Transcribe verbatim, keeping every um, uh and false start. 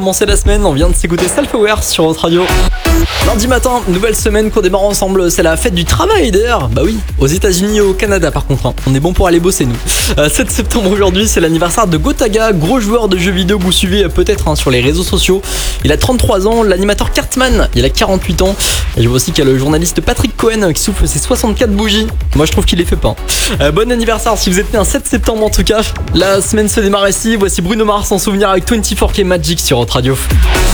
Commencer la semaine, on vient de s'écouter Self-Aware sur votre radio. Lundi matin, nouvelle semaine qu'on démarre ensemble, c'est la fête du travail d'ailleurs. Bah oui, aux États-Unis et au Canada par contre, hein. On est bon pour aller bosser nous. Euh, sept septembre aujourd'hui, c'est l'anniversaire de Gotaga, gros joueur de jeux vidéo que vous suivez peut-être hein, sur les réseaux sociaux. Il a trente-trois ans, l'animateur Cartman, il a quarante-huit ans. Et je vois aussi qu'il y a le journaliste Patrick Cohen qui souffle ses soixante-quatre bougies. Moi je trouve qu'il les fait pas. Euh, bon anniversaire si vous êtes né un sept septembre en tout cas. La semaine se démarre ici, voici Bruno Mars en souvenir avec vingt-quatre K Magic sur votre radio.